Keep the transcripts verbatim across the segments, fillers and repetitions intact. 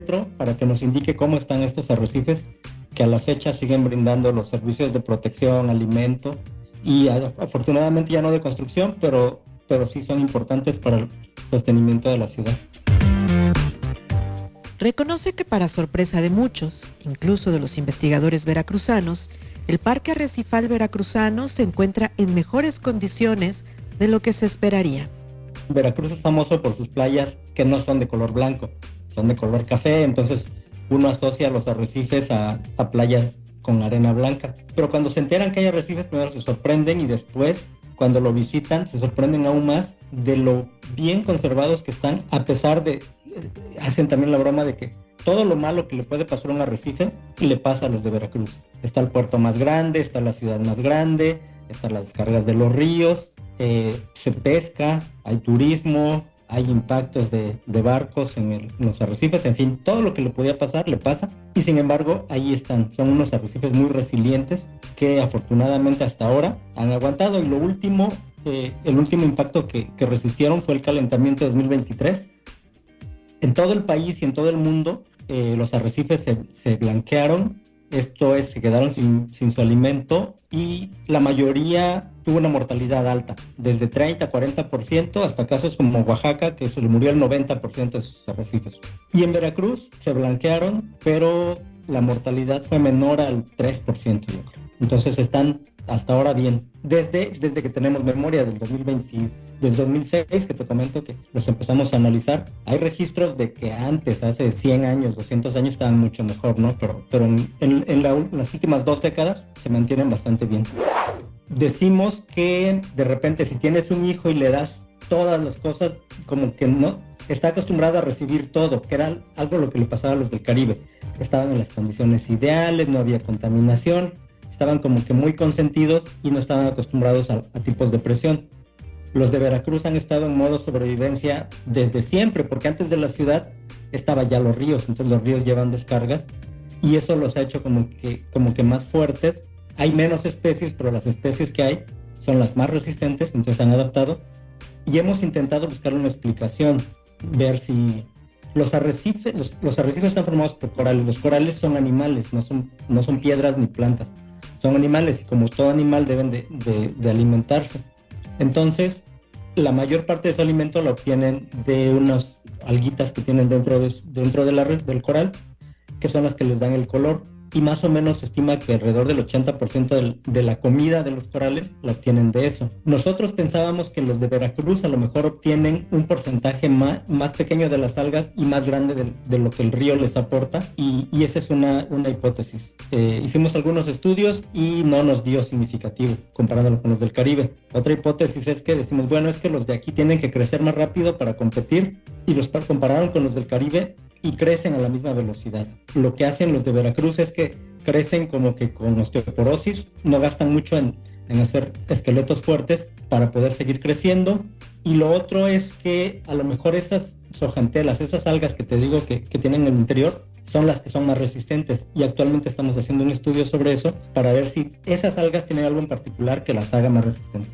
para que nos indique cómo están estos arrecifes que a la fecha siguen brindando los servicios de protección, alimento y afortunadamente ya no de construcción, pero, pero sí son importantes para el sostenimiento de la ciudad. Reconoce que para sorpresa de muchos, incluso de los investigadores veracruzanos, el Parque Arrecifal Veracruzano se encuentra en mejores condiciones de lo que se esperaría. Veracruz es famoso por sus playas que no son de color blanco, son de color café, entonces uno asocia los arrecifes a, a playas con arena blanca. Pero cuando se enteran que hay arrecifes, primero se sorprenden y después, cuando lo visitan, se sorprenden aún más de lo bien conservados que están, a pesar de, hacen también la broma de que todo lo malo que le puede pasar a un arrecife le pasa a los de Veracruz. Está el puerto más grande, está la ciudad más grande, están las descargas de los ríos, eh, se pesca, hay turismo, hay impactos de, de barcos en, el, en los arrecifes, en fin, todo lo que le podía pasar le pasa y sin embargo ahí están, son unos arrecifes muy resilientes que afortunadamente hasta ahora han aguantado. Y lo último, eh, el último impacto que, que resistieron fue el calentamiento de dos mil veintitrés. En todo el país y en todo el mundo eh, los arrecifes se, se blanquearon, esto es, se quedaron sin, sin su alimento y la mayoría tuvo una mortalidad alta, desde treinta a cuarenta por ciento hasta casos como Oaxaca, que se le murió el noventa por ciento de sus arrecifes. Y en Veracruz se blanquearon, pero la mortalidad fue menor al tres por ciento, yo creo. Entonces están hasta ahora bien. Desde, desde que tenemos memoria del dos mil veinte, del dos mil seis, que te comento que los empezamos a analizar, hay registros de que antes, hace cien años, doscientos años, estaban mucho mejor, ¿no? Pero, pero en, en, en, la, en las últimas dos décadas se mantienen bastante bien. Decimos que de repente si tienes un hijo y le das todas las cosas, como que no, está acostumbrado a recibir todo, que era algo lo que le pasaba a los del Caribe. Estaban en las condiciones ideales, no había contaminación, estaban como que muy consentidos y no estaban acostumbrados a, a tipos de presión. Los de Veracruz han estado en modo sobrevivencia desde siempre, porque antes de la ciudad estaban ya los ríos, entonces los ríos llevan descargas y eso los ha hecho como que, como que más fuertes. Hay menos especies, pero las especies que hay son las más resistentes, entonces han adaptado y hemos intentado buscar una explicación, ver si los arrecifes, los, los arrecifes están formados por corales. Los corales son animales, no son, no son piedras ni plantas, son animales y como todo animal deben de, de, de alimentarse. Entonces, la mayor parte de su alimento lo obtienen de unas alguitas que tienen dentro, de, dentro de la, del coral, que son las que les dan el color. Y más o menos se estima que alrededor del ochenta por ciento del, de la comida de los corales la obtienen de eso. Nosotros pensábamos que los de Veracruz a lo mejor obtienen un porcentaje más, más pequeño de las algas y más grande de, de lo que el río les aporta, y, y esa es una, una hipótesis. Eh, hicimos algunos estudios y no nos dio significativo comparándolo con los del Caribe. Otra hipótesis es que decimos, bueno, es que los de aquí tienen que crecer más rápido para competir y los compararon con los del Caribe y crecen a la misma velocidad. Lo que hacen los de Veracruz es que crecen como que con osteoporosis, no gastan mucho en, en hacer esqueletos fuertes para poder seguir creciendo. Y lo otro es que a lo mejor esas zooxantelas, esas algas que te digo que, que tienen en el interior, son las que son más resistentes. Y actualmente estamos haciendo un estudio sobre eso para ver si esas algas tienen algo en particular que las haga más resistentes.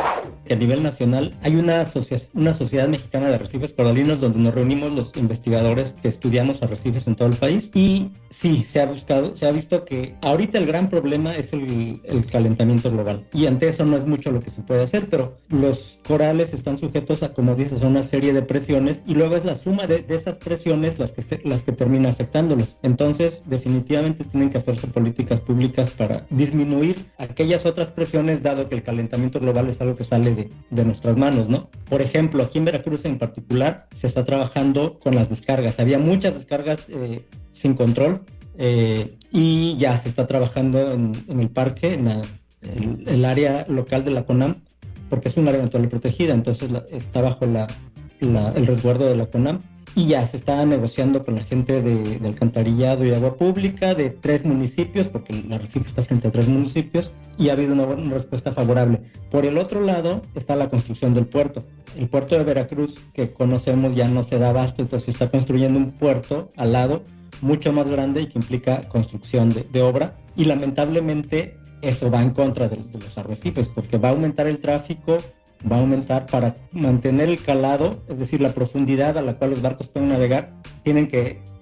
A nivel nacional hay una, asocia- una sociedad mexicana de arrecifes coralinos donde nos reunimos los investigadores que estudiamos arrecifes en todo el país y sí, se ha buscado, se ha visto que ahorita el gran problema es el, el calentamiento global y ante eso no es mucho lo que se puede hacer, pero los corales están sujetos a, como dices, a una serie de presiones y luego es la suma de, de esas presiones las que, este, las que termina afectándolos. Entonces definitivamente tienen que hacerse políticas públicas para disminuir aquellas otras presiones, dado que el calentamiento global es algo que sale de, de nuestras manos, ¿no? Por ejemplo, aquí en Veracruz en particular se está trabajando con las descargas. Había muchas descargas eh, sin control eh, y ya se está trabajando en, en el parque, en la, el, el área local de la CONAM, porque es un área natural protegida, entonces la, está bajo la, la, el resguardo de la CONAM. Y ya se está negociando con la gente de, de alcantarillado y agua pública de tres municipios, porque el arrecife está frente a tres municipios, y ha habido una, una respuesta favorable. Por el otro lado está la construcción del puerto. El puerto de Veracruz, que conocemos, ya no se da abasto, entonces se está construyendo un puerto al lado, mucho más grande y que implica construcción de, de obra, y lamentablemente eso va en contra de, de los arrecifes, porque va a aumentar el tráfico, va a aumentar para mantener el calado, es decir, la profundidad a la cual los barcos pueden navegar, tienen que